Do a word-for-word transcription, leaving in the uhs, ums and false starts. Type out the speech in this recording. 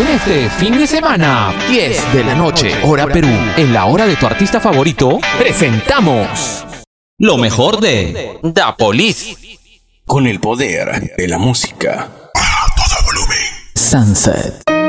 En este fin de semana, diez de la noche, hora Perú, en la hora de tu artista favorito, presentamos lo mejor de Da Police. Con el poder de la música. A todo volumen. Sunset.